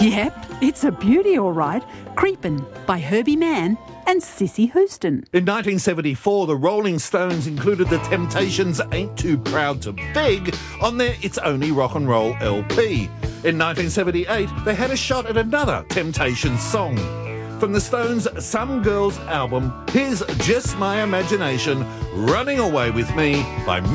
Yep, it's a beauty, all right. Creepin' by Herbie Mann and Cissy Houston. In 1974, the Rolling Stones included the Temptations' Ain't Too Proud to Beg on their It's Only Rock and Roll LP. In 1978, they had a shot at another Temptations song. From the Stones' Some Girls album, here's Just My Imagination, Running Away With Me by